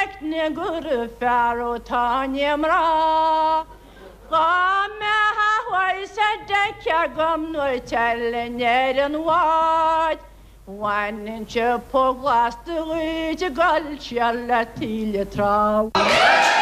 ne guru faro tanyemra Game hoi sedekya gam no chelneren wat Wannen che poglasты gal challa til trav